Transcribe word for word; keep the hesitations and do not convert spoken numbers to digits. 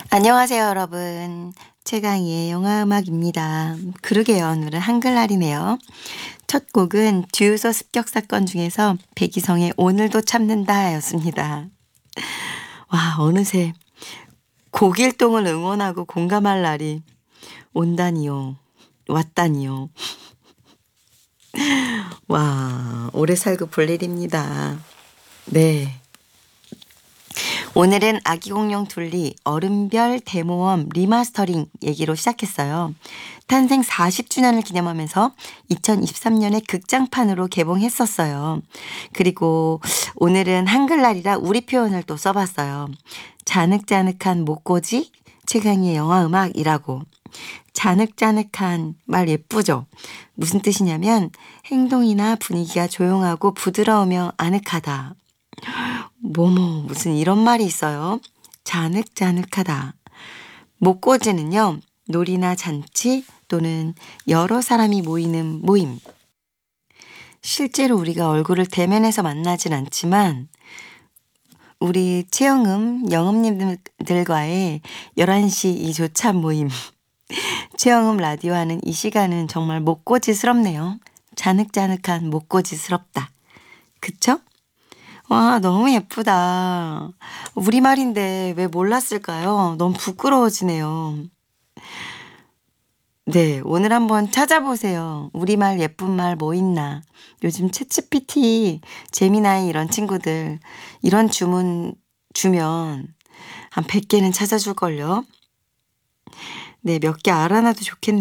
안녕하세요, 여러분. 최강희의 영화음악입니다. 그러게요, 오늘은 한글날이네요. 첫 곡은 주유소 습격 사건 중에서 백이성의 오늘도 참는다 였습니다. 와, 어느새 곡일동을 응원하고 공감할 날이 온다니요. 왔다니요. 와, 오래 살고 볼 일입니다. 네. 오늘은 아기 공룡 둘리 얼음별 대모험 리마스터링 얘기로 시작했어요. 탄생 사십 주년을 기념하면서 이천이십삼 년에 극장판으로 개봉했었어요. 그리고 오늘은 한글날이라 우리 표현을 또 써봤어요. 자늑자늑한 목고지 최강희의 영화음악이라고. 자늑자늑한 말 예쁘죠? 무슨 뜻이냐면 행동이나 분위기가 조용하고 부드러우며 아늑하다. 뭐뭐 무슨 이런 말이 있어요. 자늑자늑하다. 목고지는요. 놀이나 잔치 또는 여러 사람이 모이는 모임. 실제로 우리가 얼굴을 대면해서 만나진 않지만 우리 최영음, 영음님들과의 열한 시 이 조찬 모임. 최영음 라디오 하는 이 시간은 정말 목고지스럽네요. 자늑자늑한 목고지스럽다. 그쵸? 와, 너무 예쁘다. 우리말인데 왜 몰랐을까요? 너무 부끄러워지네요. 네, 오늘 한번 찾아보세요. 우리말 예쁜 말 뭐 있나. 요즘 챗지피티, 제미나이 이런 친구들 이런 주문 주면 한 백 개는 찾아줄걸요. 네, 몇 개 알아놔도 좋겠네요.